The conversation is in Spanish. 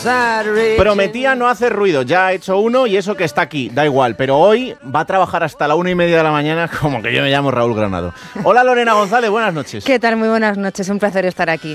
Prometía no hacer ruido, ya ha hecho uno y eso que está aquí, da igual, pero hoy va a trabajar hasta la 1:30 de la mañana como que yo me llamo Raúl Granado. Hola Lorena González, buenas noches. ¿Qué tal? Muy buenas noches, un placer estar aquí.